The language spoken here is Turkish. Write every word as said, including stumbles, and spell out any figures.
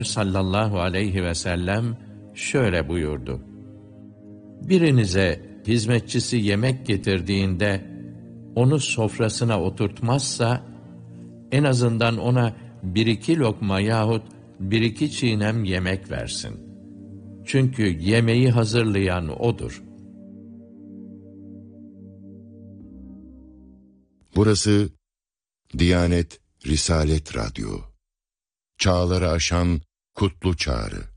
sallallahu aleyhi ve sellem şöyle buyurdu: birinize hizmetçisi yemek getirdiğinde onu sofrasına oturtmazsa, en azından ona bir iki lokma yahut bir iki çiğnem yemek versin. Çünkü yemeği hazırlayan odur. Burası Diyanet Risalet Radyo. Çağları aşan kutlu çağrı.